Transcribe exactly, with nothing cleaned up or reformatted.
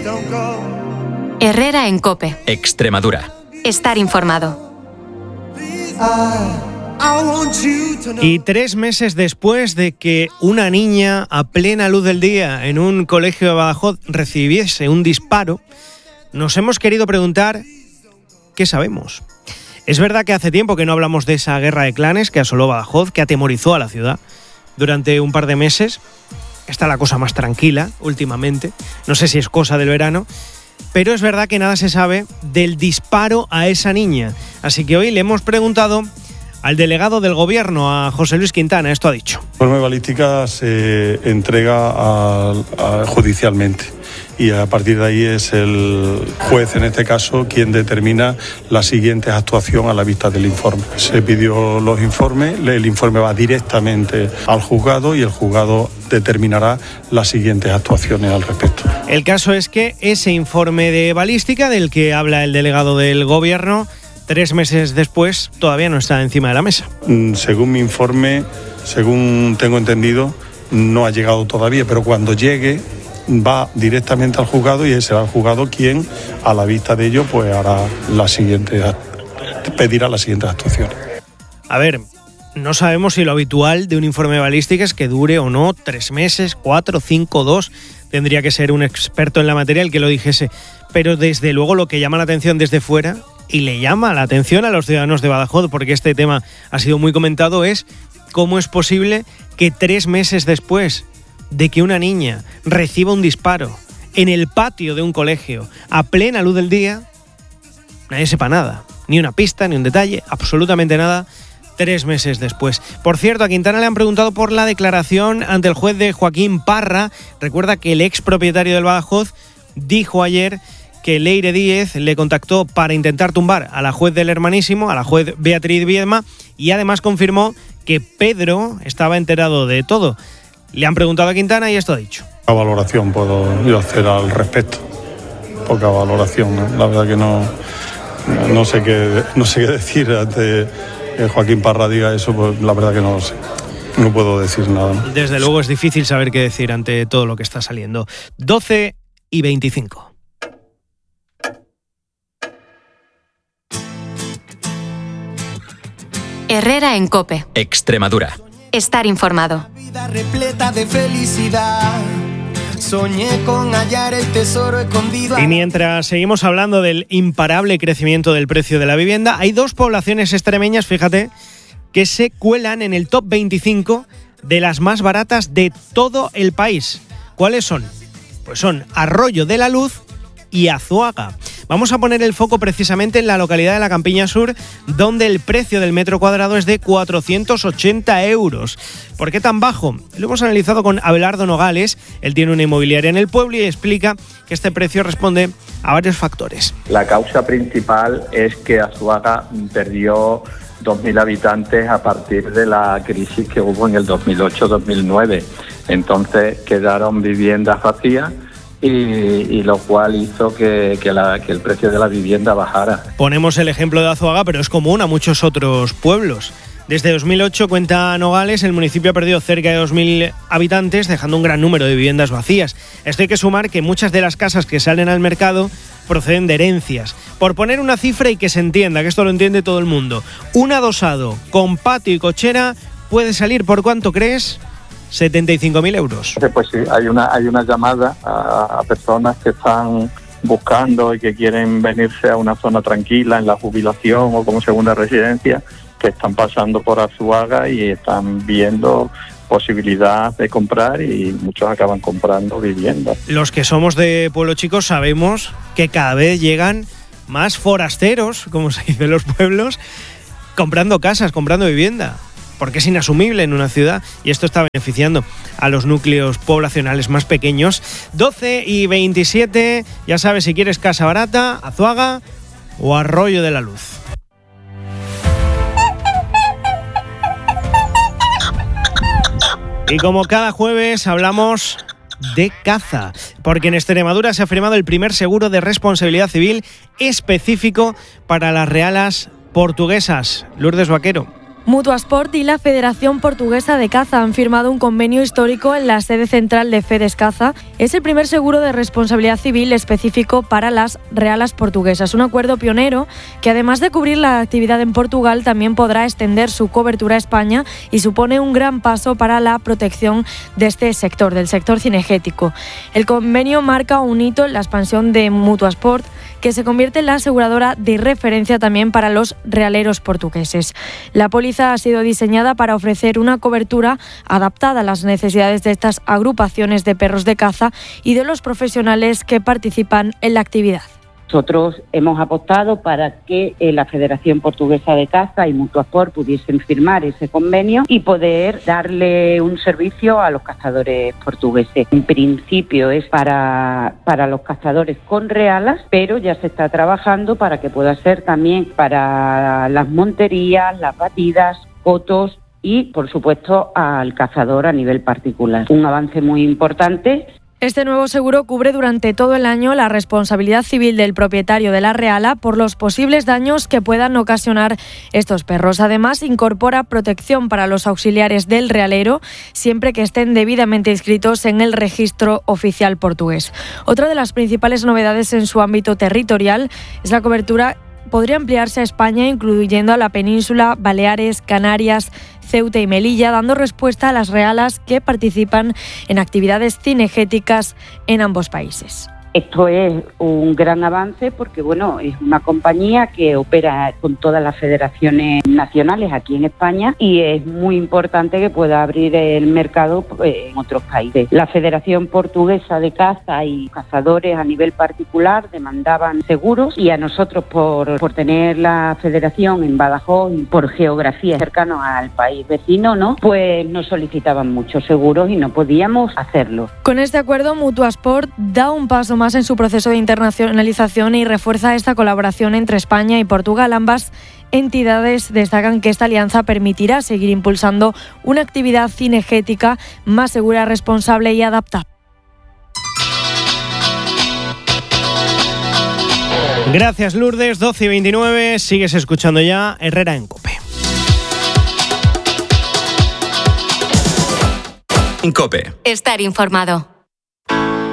Herrera en COPE. Extremadura. Estar informado. Y tres meses después de que una niña a plena luz del día en un colegio de Badajoz recibiese un disparo, nos hemos querido preguntar ¿qué sabemos? Es verdad que hace tiempo que no hablamos de esa guerra de clanes que asoló Badajoz, que atemorizó a la ciudad durante un par de meses. Está la cosa más tranquila últimamente, no sé si es cosa del verano, pero es verdad que nada se sabe del disparo a esa niña. Así que hoy le hemos preguntado al delegado del gobierno, a José Luis Quintana. Esto ha dicho. La informe balística se entrega a, a, judicialmente y a partir de ahí es el juez, en este caso, quien determina la siguiente actuación a la vista del informe. Se pidió los informes, el informe va directamente al juzgado y el juzgado determinará las siguientes actuaciones al respecto. El caso es que ese informe de balística del que habla el delegado del gobierno, tres meses después, todavía no está encima de la mesa. Según mi informe, según tengo entendido, no ha llegado todavía, pero cuando llegue va directamente al juzgado y será el juzgado quien, a la vista de ello, pues hará la siguiente, pedirá las siguientes actuaciones. A ver, no sabemos si lo habitual de un informe de balística es que dure o no tres meses, cuatro, cinco, dos. Tendría que ser un experto en la materia el que lo dijese. Pero desde luego lo que llama la atención desde fuera, y le llama la atención a los ciudadanos de Badajoz, porque este tema ha sido muy comentado, es cómo es posible que tres meses después de que una niña reciba un disparo en el patio de un colegio a plena luz del día, nadie sepa nada, ni una pista, ni un detalle, absolutamente nada, tres meses después. Por cierto, a Quintana le han preguntado por la declaración ante el juez de Joaquín Parra. Recuerda que el ex propietario del Badajoz dijo ayer que Leire Díez le contactó para intentar tumbar a la juez del Hermanísimo, a la juez Beatriz Viedma, y además confirmó que Pedro estaba enterado de todo. Le han preguntado a Quintana y esto ha dicho. ¿Qué valoración puedo yo hacer al respecto? Poca valoración, ¿no? La verdad que no, no sé qué, no sé qué decir ante que Joaquín Parra diga eso, pues la verdad que no lo sé. No puedo decir nada, ¿no? Desde luego es difícil saber qué decir ante todo lo que está saliendo. doce y veinticinco. Herrera en COPE. Extremadura. Estar informado. Vida repleta de felicidad. Soñé con hallar el tesoro escondido. Y mientras seguimos hablando del imparable crecimiento del precio de la vivienda, hay dos poblaciones extremeñas, fíjate, que se cuelan en el top veinticinco de las más baratas de todo el país. ¿Cuáles son? Pues son Arroyo de la Luz y Azuaga. Vamos a poner el foco precisamente en la localidad de la Campiña Sur, donde el precio del metro cuadrado es de cuatrocientos ochenta euros. ¿Por qué tan bajo? Lo hemos analizado con Abelardo Nogales. Él tiene una inmobiliaria en el pueblo y explica que este precio responde a varios factores. La causa principal es que Azuaga perdió dos mil habitantes a partir de la crisis que hubo en el dos mil ocho dos mil nueve. Entonces quedaron viviendas vacías y, y lo cual hizo que, que, la, que el precio de la vivienda bajara. Ponemos el ejemplo de Azuaga, pero es común a muchos otros pueblos. Desde dos mil ocho, cuenta Nogales, el municipio ha perdido cerca de dos mil habitantes, dejando un gran número de viviendas vacías. Esto hay que sumar que muchas de las casas que salen al mercado proceden de herencias. Por poner una cifra y que se entienda, que esto lo entiende todo el mundo, un adosado con patio y cochera puede salir, ¿por cuánto crees? setenta y cinco mil euros. Pues sí, hay una, hay una llamada a, a personas que están buscando y que quieren venirse a una zona tranquila en la jubilación o como segunda residencia, que están pasando por Azuaga y están viendo posibilidad de comprar y muchos acaban comprando viviendas. Los que somos de pueblo chico sabemos que cada vez llegan más forasteros, como se dice en los pueblos, comprando casas, comprando vivienda, porque es inasumible en una ciudad y esto está beneficiando a los núcleos poblacionales más pequeños. doce y veintisiete, ya sabes, si quieres casa barata, Azuaga o Arroyo de la Luz. Y como cada jueves hablamos de caza, porque en Extremadura se ha firmado el primer seguro de responsabilidad civil específico para las realas portuguesas. Lourdes Vaquero. Mutuasport y la Federación Portuguesa de Caza han firmado un convenio histórico en la sede central de Fedescaza. Es el primer seguro de responsabilidad civil específico para las realas portuguesas. Un acuerdo pionero que, además de cubrir la actividad en Portugal, también podrá extender su cobertura a España y supone un gran paso para la protección de este sector, del sector cinegético. El convenio marca un hito en la expansión de Mutuasport, que se convierte en la aseguradora de referencia también para los realeros portugueses. La póliza ha sido diseñada para ofrecer una cobertura adaptada a las necesidades de estas agrupaciones de perros de caza y de los profesionales que participan en la actividad. Nosotros hemos apostado para que la Federación Portuguesa de Caza y Mutuasport pudiesen firmar ese convenio y poder darle un servicio a los cazadores portugueses. En principio es para, para los cazadores con realas, pero ya se está trabajando para que pueda ser también para las monterías, las batidas, cotos y, por supuesto, al cazador a nivel particular. Un avance muy importante. Este nuevo seguro cubre durante todo el año la responsabilidad civil del propietario de la reala por los posibles daños que puedan ocasionar estos perros. Además, incorpora protección para los auxiliares del realero, siempre que estén debidamente inscritos en el registro oficial portugués. Otra de las principales novedades en su ámbito territorial es la cobertura. Podría ampliarse a España, incluyendo a la península, Baleares, Canarias, Ceuta y Melilla, dando respuesta a las realas que participan en actividades cinegéticas en ambos países. Esto es un gran avance porque, bueno, es una compañía que opera con todas las federaciones nacionales aquí en España y es muy importante que pueda abrir el mercado en otros países. La Federación Portuguesa de Caza y cazadores a nivel particular demandaban seguros y a nosotros, por, por tener la federación en Badajoz y por geografía cercano al país vecino, ¿no?, pues nos solicitaban muchos seguros y no podíamos hacerlo. Con este acuerdo, Mutuasport da un paso más en su proceso de internacionalización y refuerza esta colaboración entre España y Portugal. Ambas entidades destacan que esta alianza permitirá seguir impulsando una actividad cinegética más segura, responsable y adaptada. Gracias, Lourdes. doce y veintinueve, sigues escuchando ya Herrera en COPE. En COPE. Estar informado.